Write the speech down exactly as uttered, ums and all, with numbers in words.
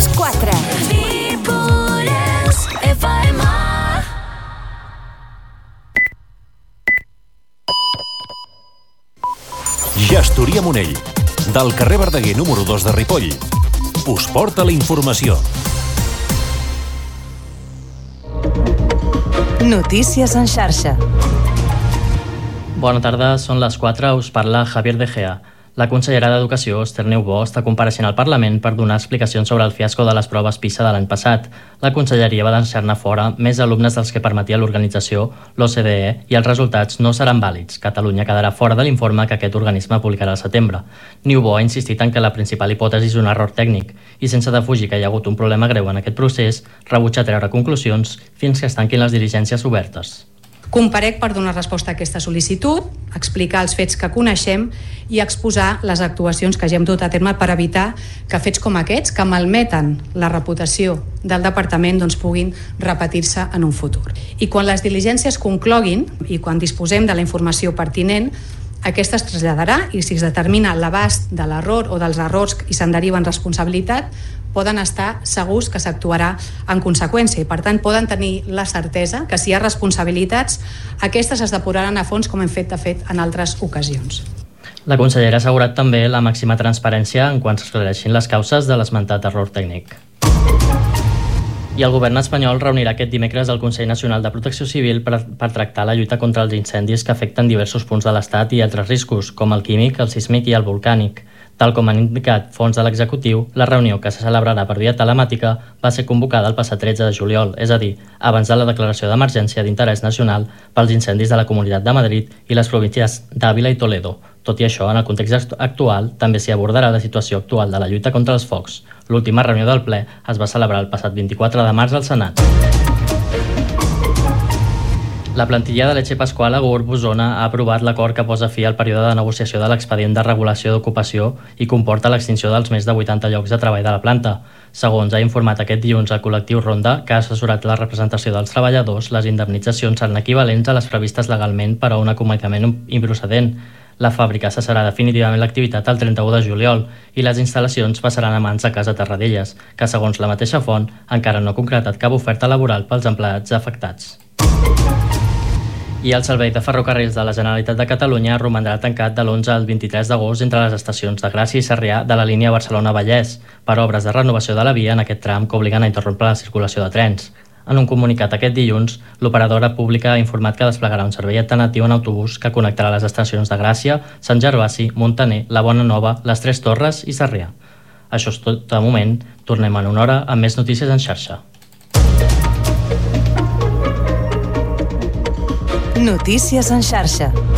les quatre. Viures F M. Gestoria Monell, del carrer Verdaguer número dos de Ripoll, us porta la informació. Notícies en xarxa. Bona tarda, són les quatre, us parla Javier De Gea. La consellera d'Educació, Esther Niubó, està compareixent al Parlament per donar explicacions sobre el fiasco de les proves PISA de l'any passat. La conselleria va deixar-ne fora més alumnes dels que permetia l'organització, l'O C D E, i els resultats no seran vàlids. Catalunya quedarà fora de l'informe que aquest organisme publicarà al setembre. Niubó ha insistit en que la principal hipòtesi és un error tècnic i, sense defugir que hi ha hagut un problema greu en aquest procés, rebutja treure conclusions fins que es tanquin les diligències obertes. Comparec per donar resposta a aquesta sol·licitud, explicar els fets que coneixem i exposar les actuacions que ja hem dut a terme per evitar que fets com aquests, que malmeten la reputació del departament, doncs puguin repetir-se en un futur. I quan les diligències concloguin i quan disposem de la informació pertinent, aquesta es traslladarà i si es determina l'abast de l'error o dels errors i se'n deriva en responsabilitat, poden estar segurs que s'actuarà en conseqüència i, per tant, poden tenir la certesa que si hi ha responsabilitats, aquestes es depuraran a fons com hem fet, de fet, en altres ocasions. La consellera ha assegurat també la màxima transparència en quan s'esclareixin les causes de l'esmentat error tècnic. I el govern espanyol reunirà aquest dimecres el Consell Nacional de Protecció Civil per, per tractar la lluita contra els incendis que afecten diversos punts de l'Estat i altres riscos, com el químic, el sísmic i el volcànic. Tal com han indicat fons de l'executiu, la reunió, que se celebrarà per via telemàtica, va ser convocada el passat tretze de juliol, és a dir, abans de la declaració d'emergència d'interès nacional pels incendis de la Comunitat de Madrid i les províncies d'Àvila i Toledo. Tot i això, en el context actual, també s'hi abordarà la situació actual de la lluita contra els focs. L'última reunió del ple es va celebrar el passat vint-i-quatre de març al Senat. La plantilla de Lecce Pasqual a Gurb, Osona, ha aprovat l'acord que posa fi al període de negociació de l'expedient de regulació d'ocupació i comporta l'extinció dels més de vuitanta llocs de treball de la planta. Segons ha informat aquest dilluns el col·lectiu Ronda, que ha assessorat la representació dels treballadors, les indemnitzacions seran equivalents a les previstes legalment per a un acomiadament improcedent. La fàbrica cessarà definitivament l'activitat el trenta-u de juliol i les instal·lacions passaran a mans de Casa Terradellas, que, segons la mateixa font, encara no ha concretat cap oferta laboral pels empleats afectats. I el servei de ferrocarrils de la Generalitat de Catalunya romandrà tancat de l'onze al vint-i-tres d'agost entre les estacions de Gràcia i Sarrià de la línia Barcelona-Vallès per obres de renovació de la via en aquest tram que obliguen a interrompre la circulació de trens. En un comunicat aquest dilluns, l'operadora pública ha informat que desplegarà un servei alternatiu en autobús que connectarà les estacions de Gràcia, Sant Gervasi, Montaner, la Bona Nova, les Tres Torres i Sarrià. Això és tot de moment. Tornem en una hora amb més notícies en xarxa. Notícies en xarxa.